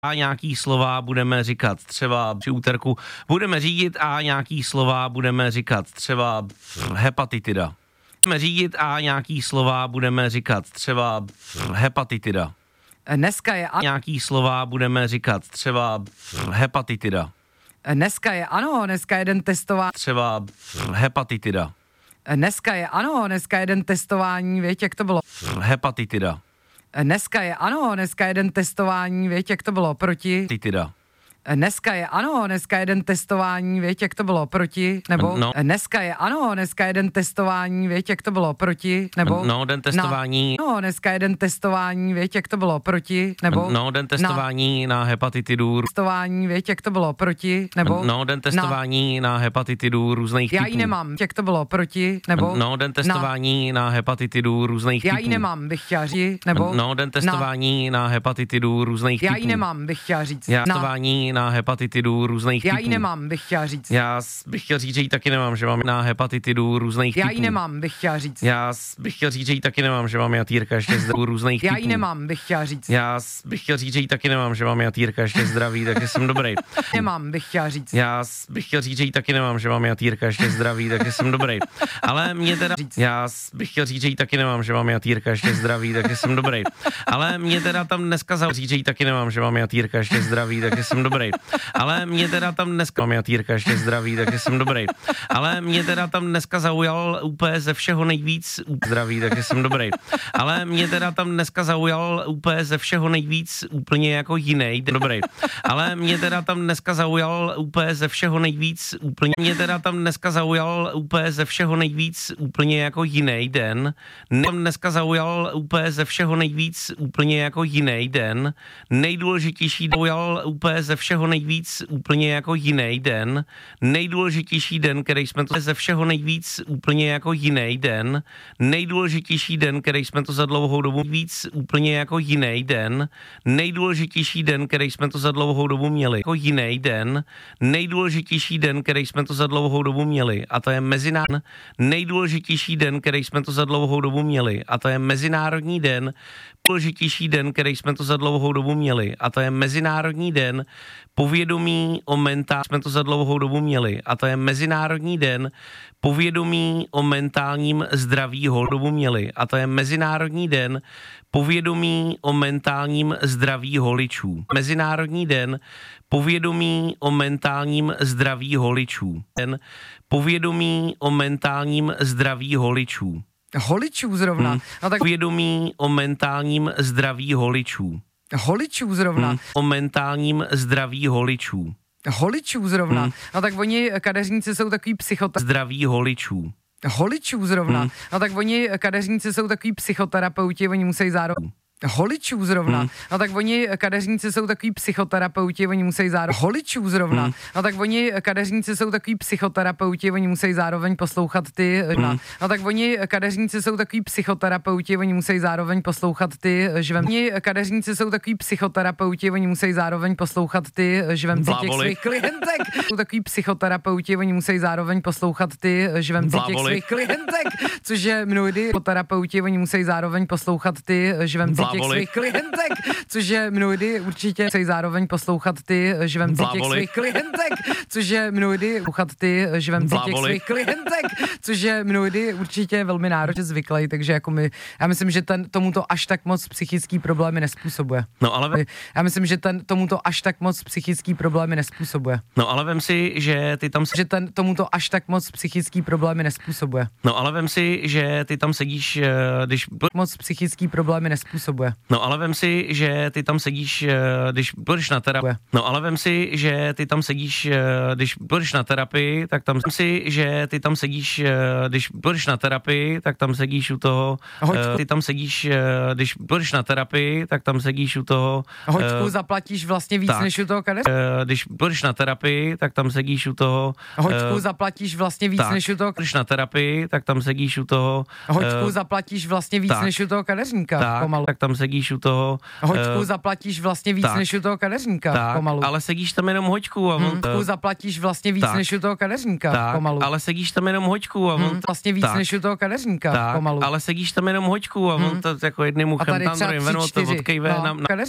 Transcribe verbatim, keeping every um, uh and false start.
A nějaký slova budeme říkat třeba při úterku budeme řídit a nějaký slova budeme říkat třeba hepatitida. Budeme řídit a nějaký slova budeme říkat třeba hepatitida. Dneska je a... Nějaký slova budeme říkat třeba hepatitida. Dneska je ano, dneska jeden testování. Třeba hepatitida. Dneska je ano, dneska jeden testování, víte, jak to bylo? Hepatitida. Dneska je ano, dneska jeden testování, víte, jak to bylo proti? Hepatitida. Dneska je ano, dneska jeden testování, víte, jak to bylo proti? Nebo no. Dneska je ano, dneska jeden testování, víte, jak to bylo proti? Nebo no, den testování. Na, no, dneska jeden testování, víte, jak to bylo proti? Nebo no, den testování na, na hepatitidu. Testování, víte, jak to bylo proti? Nebo no, den testování na, na hepatitidu různých já typů. Já ji nemám, jak to bylo proti? Nebo no, den testování na, na hepatitidu různých já typů. Já ji nemám, bych chtěla říct. Nebo no, den testování na, na hepatitidu různých já typů. Já ji nemám, bych chtěla říct. Já testování na hepatitidu různých já typů. Já ji nemám, bych chtěla říct. Já bych chtěl říct, že ji taky nemám, že mám na hepatitidu různých já typů. Já ji nemám, bych chtěla říct. Já bych chtěl říct, že ji taky nemám, že mám jatýrka ještě zdraví různých já typů. Já ji nemám, bych chtěla říct. Já bych chtěl říct, že ji taky nemám, že mám jatýrka ještě zdraví, takže jsem dobrý. Nemám, bych chtěla říct. Já bych chtěl říct, že ji taky nemám, že mám jatýrka ještě zdraví, takže jsem dobrý. Ale mě teda já bych chtěl říct, že ji taky nemám, že mám jatýrka ještě zdraví, takže jsem dobrý. Ale mě teda tam dneska za říct, že ji taky nemám, že mám jatýrka ještě zdraví, takže jsem dobrý. Ale mě teda tam dneska mám jatýrka ještě zdraví, takže jsem dobrý. Ale mě teda tam dneska zaujal úplně ze všeho nejvíc zdraví, takže jsem dobrý. Ale mě teda tam dneska zaujal úplně ze všeho nejvíc úplně jako jiný, dobrý. Ale mě teda tam dneska zaujal úplně ze všeho nejvíc úplně, mě teda tam dneska zaujal úplně ze všeho nejvíc úplně jako jiný den. Mě tam dneska zaujal úplně ze všeho nejvíc úplně jako jiný den. Nejdůležitější zaujal úplně ze všeho nejvíc úplně jako jiný den. Nejdůležitější den, který jsme to ze všeho nejvíc úplně jako jiný den. Nejdůležitější den, který jsme to za dlouhou dobu víc úplně jako jiný den. Nejdůležitější den, který jsme to za dlouhou dobu měli jako jiný den. Nejdůležitější den, který jsme to za dlouhou dobu měli, a to je mezinárodní nejdůležitější den, který jsme to za dlouhou dobu měli, a to je mezinárodní den. Nejdůležitější den, který jsme to za dlouhou dobu měli, a to je mezinárodní den povědomí o mentální jsme to za dlouhou dobu měli, a to je mezinárodní den povědomí o mentálním zdraví dobu měli, a to je mezinárodní den povědomí o mentálním zdraví holičů. Mezinárodní den povědomí o mentálním zdraví holičů. Den povědomí o mentálním zdraví holičů. Holičů zrovna. Hmm. No tak povědomí o mentálním zdraví holičů. Holičů zrovna. Hmm. O mentálním zdraví holičů. Holičů zrovna. Hmm. No tak oni, kadeřníci, jsou takový psychota... Zdraví holičů. Holičů zrovna. Hmm. No tak oni, kadeřníci, jsou takový psychoterapeuti, oni musí zároveň... Holičů zrovna. Hmm. No tak oni, kadeřníci, jsou takový psychoterapeuti, oni musí zároveň... Holičů zrovna. Hmm. No tak oni, kadeřníci, jsou takový psychoterapeuti, oni musí zároveň poslouchat ty... Hmm. No tak oni, kadeřníci, jsou takový psychoterapeuti, oni musí zároveň poslouchat ty žvemci. Kadeřníci jsou takový psychoterapeuti, oni musí zároveň poslouchat ty žvemci těch svých klientek. Jsou takový psychoterapeuti, oni musí zároveň poslouchat ty žvemci těch svých klientek, což je mnohdy psychoterapeuti, oni musí zároveň poslouchat ty žvemci těch svých klientek, což je mnohdy určitě musí zároveň poslouchat ty žvemci těch svých klientek, což je mnohdy poslouchat ty žvemci těch svých klientek, což je mnohdy určitě velmi náročně zvyklý, takže jako my, já myslím, že ten tomuto až tak moc psychický problémy nespůsobuje. No ale vem... já myslím, že ten tomuto až tak moc psychický problémy nespůsobuje. No ale vem si, že ty tam že ten tomuto až tak moc psychický problémy nespůsobuje. No ale vem si, že ty tam sedíš, když moc psychický problémy nespůsobuje. No ale vem si, že ty tam sedíš, když půjdeš na terapii. No ale vem si, že ty tam sedíš, když půjdeš na terapii, tak tam vem si, že ty tam sedíš, když půjdeš na terapii, tak tam sedíš u toho. Hoďku. Ty tam sedíš, když půjdeš na terapii, tak tam sedíš u toho. Hoďku, zaplatíš vlastně víc tak, než u toho kadeře. Když půjdeš na terapii, tak tam sedíš u toho. Hoďku, zaplatíš vlastně víc tak, než u toho. Když na terapii, tak tam sedíš u toho. Hoďku, zaplatíš vlastně víc tak, než u toho kadeřníka. Tak, pomalu. tak tam sedíš u toho. Hoďku, uh, zaplatíš vlastně víc tak, než u toho kadeřníka. Tak, pomalu. ale sedíš tam jenom hoďku. A hmm, hoďku, zaplatíš vlastně víc tak, než u toho kadeřníka. Tak, pomalu. ale sedíš tam jenom hoďku. A hmm, vlastně víc tak, než u toho kadeřníka. Tak, pomalu. ale sedíš tam jenom hoďku. A hmm. on to jako jednému chemtandrojím venu, to odkejve no, na, na